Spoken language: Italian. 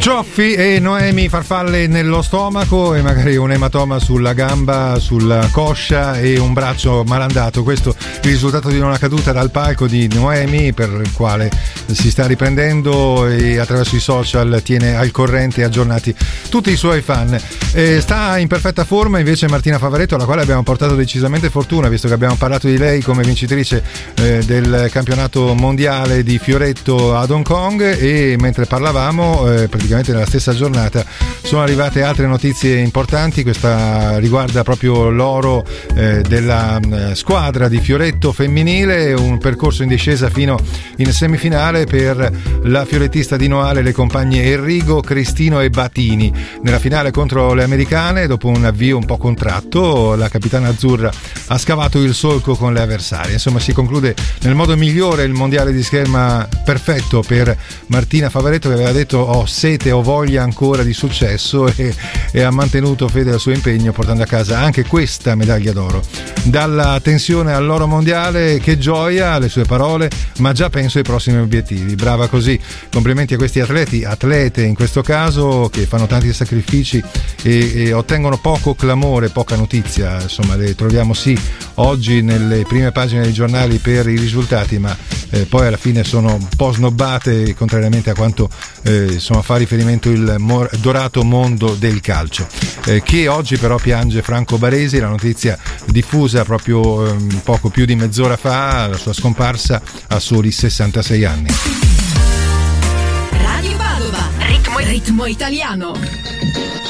Cioffi e Noemi, farfalle nello stomaco e magari un ematoma sulla gamba, sulla coscia e un braccio malandato. Questo è il risultato di una caduta dal palco di Noemi, per il quale si sta riprendendo e attraverso i social tiene al corrente e aggiornati tutti i suoi fan. Sta in perfetta forma invece Martina Favaretto, alla quale abbiamo portato decisamente fortuna, visto che abbiamo parlato di lei come vincitrice del campionato mondiale di fioretto ad Hong Kong, e mentre parlavamo praticamente nella stessa giornata sono arrivate altre notizie importanti. Questa riguarda proprio l'oro della squadra di fioretto femminile, un percorso in discesa fino in semifinale per la fiorettista di Noale, le compagne Enrico, Cristino e Batini. Nella finale contro le americane, dopo un avvio un po' contratto, la capitana azzurra ha scavato il solco con le avversarie. Insomma, si conclude nel modo migliore il mondiale di scherma, perfetto per Martina Favaretto, che aveva detto ho sete, ho voglia ancora di successo, e ha mantenuto fede al suo impegno, portando a casa anche questa medaglia d'oro. Dalla tensione all'oro mondiale, che gioia, le sue parole, ma già penso ai prossimi obiettivi. Brava così, complimenti a questi atlete in questo caso, che fanno tanti sacrifici e ottengono poco clamore, poca notizia. Insomma, le troviamo sì oggi nelle prime pagine dei giornali per i risultati, ma poi alla fine sono un po' snobbate, contrariamente a quanto fa riferimento il dorato mondo del calcio, che oggi però piange Franco Baresi. La notizia diffusa proprio poco più di mezz'ora fa, la sua scomparsa a soli 66 anni. Radio Padova, ritmo italiano.